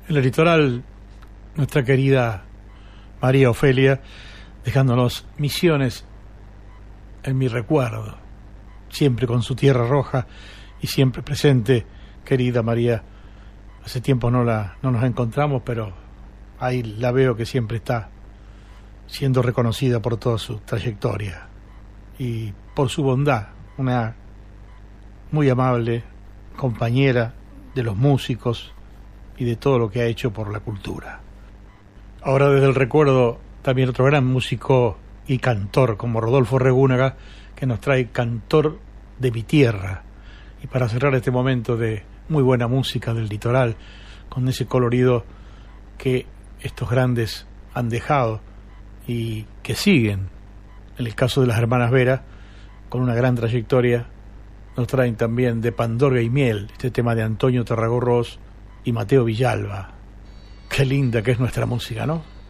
En el litoral, nuestra querida María Ofelia, dejándonos Misiones en mi recuerdo, siempre con su tierra roja y siempre presente. Querida María, hace tiempo no nos encontramos, pero ahí la veo que siempre está siendo reconocida por toda su trayectoria y por su bondad, una muy amable compañera de los músicos y de todo lo que ha hecho por la cultura. Ahora, desde el recuerdo, también otro gran músico y cantor como Rodolfo Regúnaga, que nos trae Cantor de mi tierra. Y para cerrar este momento de muy buena música del litoral, con ese colorido que estos grandes han dejado y que siguen, en el caso de las hermanas Vera, con una gran trayectoria, nos traen también de Pandorga y Miel, este tema de Antonio Tarragó Ros y Mateo Villalba. Qué linda que es nuestra música, ¿no?